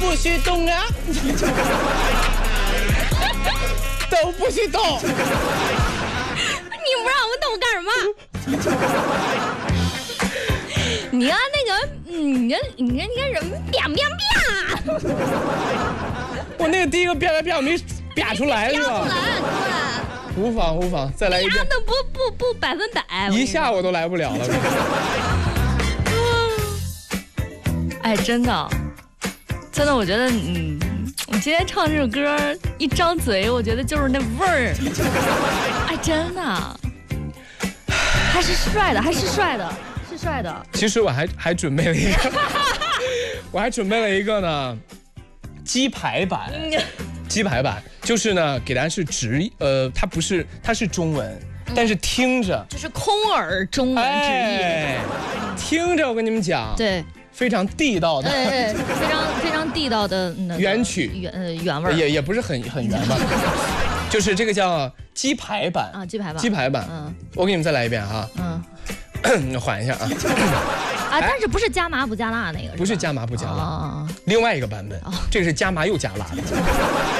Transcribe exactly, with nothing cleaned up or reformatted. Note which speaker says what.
Speaker 1: 不许动啊，都不许动。
Speaker 2: 你不让我动干什么？你看那个，嗯，你看，你看，你看人啪啪啪！
Speaker 1: 我那个第一个啪啪啪我没啪出来是吧？
Speaker 2: 啪出来，对。
Speaker 1: 无妨无妨，再来一遍。
Speaker 2: 啪的不不不百分百，
Speaker 1: 一下我都来不了了。
Speaker 2: 哎，真的，真的，我觉得，嗯，我今天唱这首歌，一张嘴，我觉得就是那味儿。哎，真的，还是帅的，还是帅的。帅的，
Speaker 1: 其实我还还准备了一个，我还准备了一个呢，鸡排版，鸡排版就是呢，给大家是直，呃，它不是，它是中文，嗯、但是听着
Speaker 2: 就是空耳中文直译，
Speaker 1: 哎、听着我跟你们讲，
Speaker 2: 对，
Speaker 1: 非常地道的，
Speaker 2: 对对，非常非常地道的
Speaker 1: 原曲
Speaker 2: 原呃原味，
Speaker 1: 也也不是很很原吧，就是这个叫鸡排版
Speaker 2: 啊，鸡排版，
Speaker 1: 鸡排版，嗯，我给你们再来一遍哈，嗯。缓一下啊！
Speaker 2: 啊，但是不是加麻不加辣那个？
Speaker 1: 不是加麻不加辣，
Speaker 2: 哦、
Speaker 1: 另外一个版本，哦、这个是加麻又加辣的。